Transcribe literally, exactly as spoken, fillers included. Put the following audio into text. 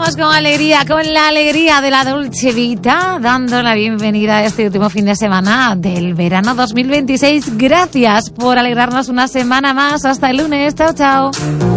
Arrancamos con alegría, con la alegría de la Dolce Vita, dando la bienvenida a este último fin de semana del verano dos mil veintiséis. Gracias por alegrarnos una semana más. Hasta el lunes. Chao, chao.